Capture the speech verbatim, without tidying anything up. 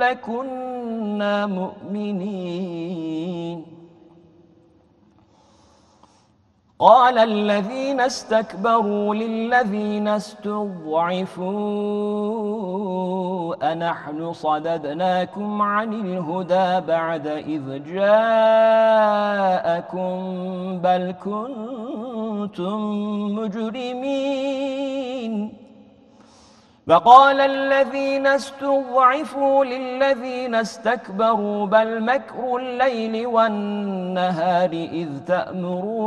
لكنا مؤمنين قال الذين استكبروا للذين استضعفوا أنحن صددناكم عن الهدى بعد إذ جاءكم بل كنتم مجرمين فقال الذين استضعفوا للذين استكبروا بل مكر الليل والنهار إذ تأمرون